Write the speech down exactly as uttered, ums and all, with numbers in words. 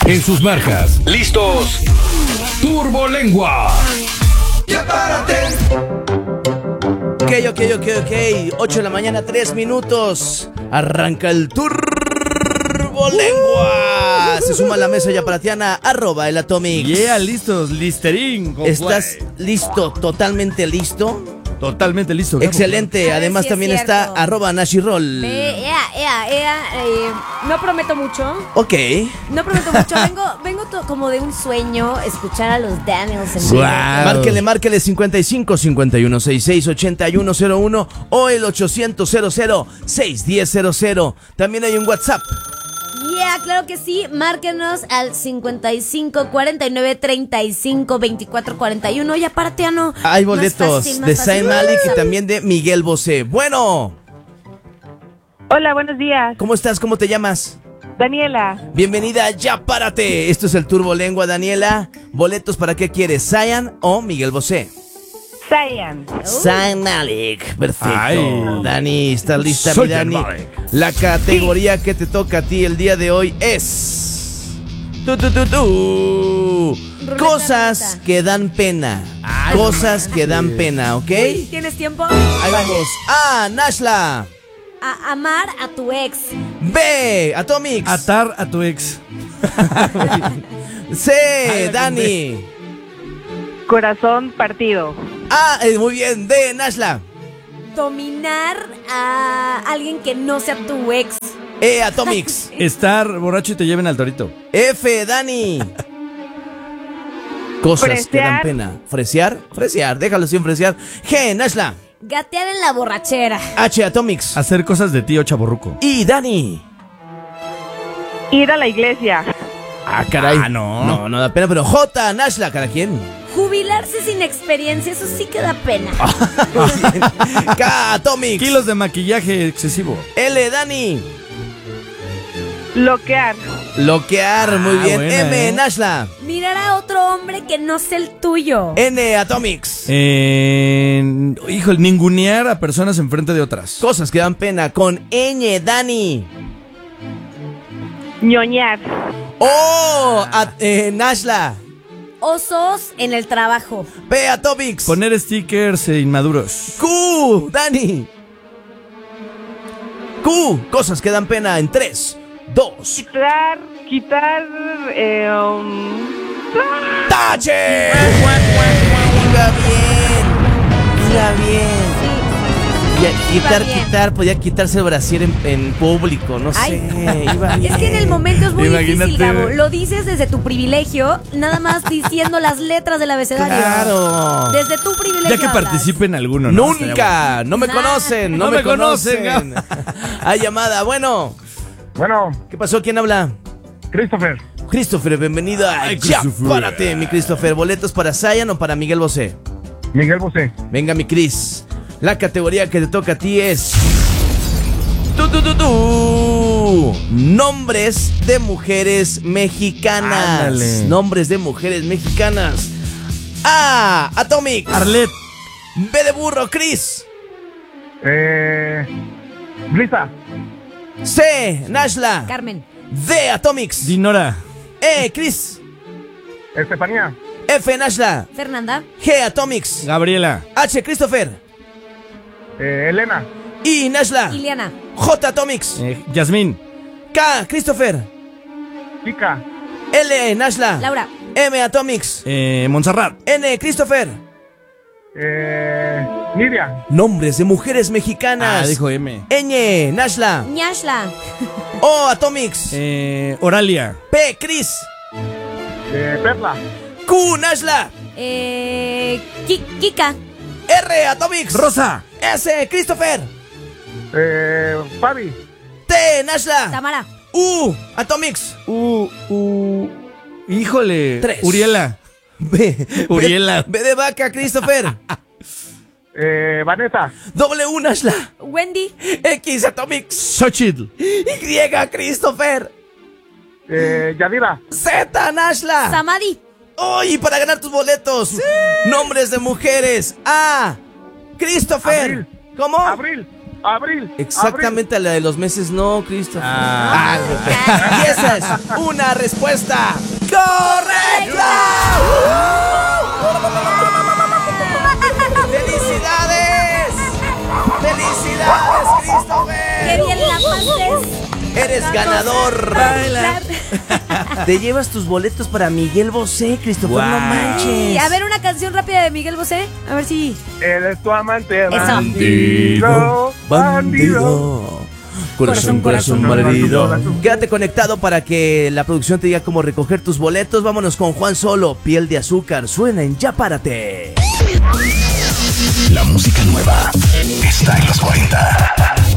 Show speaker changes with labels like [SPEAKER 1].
[SPEAKER 1] En sus marcas. ¿Listos? Turbolengua.
[SPEAKER 2] Ya párate.
[SPEAKER 3] Ok, ok, ok, ok. ocho de la mañana, tres minutos. Arranca el Turbolengua. Se suma a la mesa yaparatiana, arroba el Atomic.
[SPEAKER 4] Yeah, listos, listerín.
[SPEAKER 3] ¿Estás listo, totalmente listo?
[SPEAKER 4] Totalmente listo.
[SPEAKER 3] Excelente, además
[SPEAKER 5] Sí, es
[SPEAKER 3] también
[SPEAKER 5] cierto.
[SPEAKER 3] está arroba Nashirol.
[SPEAKER 5] Ve, ea, ea, ea, eh, no prometo mucho.
[SPEAKER 3] Ok.
[SPEAKER 5] No prometo mucho. Vengo, vengo to- como de un sueño escuchar a los Daniels en
[SPEAKER 3] Wow.
[SPEAKER 5] vivo.
[SPEAKER 3] Márquele, márquele cincuenta y cinco, cincuenta y uno, sesenta y seis, ochenta y uno cero uno o el ochocientos, cero cero, seiscientos diez cero cero. También hay un WhatsApp.
[SPEAKER 5] Yeah, claro que sí. Márquenos al cincuenta y cinco, cuarenta y nueve, treinta y cinco, veinticuatro, cuarenta y uno. Ya paratiano.
[SPEAKER 3] Hay boletos
[SPEAKER 5] Más fácil, más
[SPEAKER 3] de
[SPEAKER 5] fácil.
[SPEAKER 3] Zayn Malik y también de Miguel Bosé. Bueno,
[SPEAKER 6] Hola, buenos días.
[SPEAKER 3] ¿cómo estás? ¿Cómo te llamas?
[SPEAKER 6] Daniela.
[SPEAKER 3] Bienvenida a Ya Párate. Esto es el Turbolengua, Daniela. ¿Boletos para qué quieres? ¿Zayn o Miguel Bosé?
[SPEAKER 6] Zayn.
[SPEAKER 3] Zayn Malik. Perfecto.
[SPEAKER 4] Ay.
[SPEAKER 3] Dani, ¿estás lista,
[SPEAKER 4] Soy
[SPEAKER 3] mi Dani?
[SPEAKER 4] Zayn Malik.
[SPEAKER 3] La categoría que te toca a ti el día de hoy es... Tu, tu, tu, tu.
[SPEAKER 5] Ruleta
[SPEAKER 3] Cosas
[SPEAKER 5] rusa.
[SPEAKER 3] que dan pena.
[SPEAKER 4] Ay,
[SPEAKER 3] Cosas que dan pena, ¿ok?
[SPEAKER 5] ¿Tienes tiempo?
[SPEAKER 3] Ahí vamos. A, Nashla.
[SPEAKER 5] A amar a tu ex.
[SPEAKER 3] B, Atomics.
[SPEAKER 4] Atar a tu ex.
[SPEAKER 3] C, Dani.
[SPEAKER 6] Corazón partido.
[SPEAKER 3] A, eh, muy bien. D, Nashla.
[SPEAKER 5] Dominar a alguien que no sea tu ex.
[SPEAKER 3] E, Atomics.
[SPEAKER 4] Estar borracho y te lleven al torito.
[SPEAKER 3] F, Dani. Cosas que dan
[SPEAKER 6] Fresear.
[SPEAKER 3] pena. ¿Fresear? Fresear, déjalo sin fresear. G, Nashla.
[SPEAKER 5] Gatear en la borrachera.
[SPEAKER 3] H, Atomics.
[SPEAKER 4] Hacer cosas de tío chaborruco.
[SPEAKER 3] Y Dani.
[SPEAKER 6] Ir a la iglesia.
[SPEAKER 3] Ah, caray.
[SPEAKER 4] Ah, no.
[SPEAKER 3] No, no da pena, pero J, Nashla, ¿cada quien?
[SPEAKER 5] Jubilarse sin experiencia, eso sí que da pena.
[SPEAKER 3] K, Atomics.
[SPEAKER 4] Kilos de maquillaje excesivo.
[SPEAKER 3] L, Dani.
[SPEAKER 6] Bloquear.
[SPEAKER 3] Bloquear, muy
[SPEAKER 4] Ah,
[SPEAKER 3] bien.
[SPEAKER 4] buena,
[SPEAKER 3] M,
[SPEAKER 4] eh.
[SPEAKER 3] Nashla.
[SPEAKER 5] Mirar a otro hombre que no sea el tuyo.
[SPEAKER 3] N, Atomics.
[SPEAKER 4] Eh, híjole, ningunear a personas enfrente de otras.
[SPEAKER 3] Cosas que dan pena con Ñ, Dani.
[SPEAKER 6] Ñoñar.
[SPEAKER 3] O, a- eh, Nashla.
[SPEAKER 5] Osos en el trabajo.
[SPEAKER 3] P, Atomics.
[SPEAKER 4] Poner stickers e inmaduros.
[SPEAKER 3] Q, Dani. Q, cosas que dan pena en tres, dos,
[SPEAKER 6] Quitar. Quitar. Eh, um,
[SPEAKER 3] ¡tache! Iba bien, iba bien. Ya, quitar,
[SPEAKER 5] bien.
[SPEAKER 3] quitar, podía quitarse el brasier en, en público, no sé,
[SPEAKER 5] Ay.
[SPEAKER 3] iba bien.
[SPEAKER 5] Es que en el momento es muy
[SPEAKER 4] Imagínate.
[SPEAKER 5] difícil, Gabo. Lo dices desde tu privilegio, nada más diciendo las letras del abecedario.
[SPEAKER 3] Claro.
[SPEAKER 5] Desde tu privilegio.
[SPEAKER 4] Ya que
[SPEAKER 5] hablas.
[SPEAKER 4] participe en alguno, ¿no? Estaría
[SPEAKER 3] Nunca, no me
[SPEAKER 5] Ah.
[SPEAKER 3] conocen, no,
[SPEAKER 4] No
[SPEAKER 3] me,
[SPEAKER 4] me conocen,
[SPEAKER 3] conocen. Hay llamada, bueno,
[SPEAKER 7] Bueno,
[SPEAKER 3] ¿qué pasó? ¿Quién habla?
[SPEAKER 7] Christopher,
[SPEAKER 3] Christopher, bienvenido a
[SPEAKER 4] Ay,
[SPEAKER 3] Ya
[SPEAKER 4] Christopher.
[SPEAKER 3] Párate, mi Christopher. ¿Boletos para Zayn o para Miguel Bosé?
[SPEAKER 7] Miguel Bosé.
[SPEAKER 3] Venga, mi Cris. La categoría que te toca a ti es... Tu, tu, tu, tu. Nombres de mujeres mexicanas.
[SPEAKER 4] Ándale.
[SPEAKER 3] Nombres de mujeres mexicanas. A, Atomic.
[SPEAKER 4] Arlet.
[SPEAKER 3] B de burro, Cris.
[SPEAKER 7] Eh, Blisa.
[SPEAKER 3] C, Nashla.
[SPEAKER 5] Carmen.
[SPEAKER 3] D, Atomics.
[SPEAKER 4] Dinora.
[SPEAKER 3] E, Cris.
[SPEAKER 7] Estefanía.
[SPEAKER 3] F, Nashla.
[SPEAKER 5] Fernanda.
[SPEAKER 3] G, Atomics.
[SPEAKER 4] Gabriela.
[SPEAKER 3] H, Christopher.
[SPEAKER 7] Eh, Elena.
[SPEAKER 3] I, Nashla.
[SPEAKER 5] Iliana.
[SPEAKER 3] J, Atomics.
[SPEAKER 4] Eh, Yasmín.
[SPEAKER 3] K, Christopher.
[SPEAKER 7] Chica.
[SPEAKER 3] L, Nashla.
[SPEAKER 5] Laura.
[SPEAKER 3] M, Atomics.
[SPEAKER 4] Eh, Montserrat.
[SPEAKER 3] N, Christopher.
[SPEAKER 7] Eh, Nidia.
[SPEAKER 3] Nombres de mujeres mexicanas.
[SPEAKER 4] Ah, dijo M.
[SPEAKER 3] Ñ, Nashla.
[SPEAKER 5] Ñashla.
[SPEAKER 3] O, Atomics.
[SPEAKER 4] Eh, Oralia.
[SPEAKER 3] P, Chris.
[SPEAKER 7] Eh, Perla.
[SPEAKER 3] Q, Nashla.
[SPEAKER 5] Eh, Ki- Kika.
[SPEAKER 3] R, Atomics.
[SPEAKER 4] Rosa.
[SPEAKER 3] S, Christopher.
[SPEAKER 7] Eh, Fabi.
[SPEAKER 3] T, Nashla.
[SPEAKER 5] Tamara.
[SPEAKER 3] U, Atomics.
[SPEAKER 4] U, U. Híjole.
[SPEAKER 3] Tres.
[SPEAKER 4] Uriela.
[SPEAKER 3] B,
[SPEAKER 4] Uriela.
[SPEAKER 3] B, B de vaca, Christopher.
[SPEAKER 7] Eh, Vanessa.
[SPEAKER 3] W, Nashla.
[SPEAKER 5] Wendy.
[SPEAKER 3] X, Atomics.
[SPEAKER 4] Xochitl.
[SPEAKER 3] Y, Christopher.
[SPEAKER 7] Eh, Yadira.
[SPEAKER 3] Z, Nashla.
[SPEAKER 5] Samadi.
[SPEAKER 3] Uy, para ganar tus boletos. Nombres de mujeres. A, Christopher.
[SPEAKER 7] Abril.
[SPEAKER 3] ¿Cómo?
[SPEAKER 7] Abril. Abril.
[SPEAKER 3] Exactamente a la de los meses, no, Christopher.
[SPEAKER 4] Ah.
[SPEAKER 3] Ah, y esa es una respuesta correcta. ¡Felicidades! ¡Felicidades, Christopher!
[SPEAKER 5] ¡Qué bien la pases!
[SPEAKER 3] Eres ganador.
[SPEAKER 5] Bailar.
[SPEAKER 3] Te llevas tus boletos para Miguel Bosé, Christopher,
[SPEAKER 4] Wow.
[SPEAKER 3] no manches.
[SPEAKER 5] Y a ver, una canción rápida de Miguel Bosé. A ver si.
[SPEAKER 7] Eres tu amante,
[SPEAKER 5] Eso.
[SPEAKER 7] bandido.
[SPEAKER 3] Bandido. Corazón, corazón,
[SPEAKER 7] corazón,
[SPEAKER 3] malherido.
[SPEAKER 7] corazón.
[SPEAKER 3] Quédate conectado para que la producción te diga cómo recoger tus boletos. Vámonos con Juan Solo, Piel de Azúcar. Suena en Ya Párate.
[SPEAKER 1] La música nueva está en los cuarenta.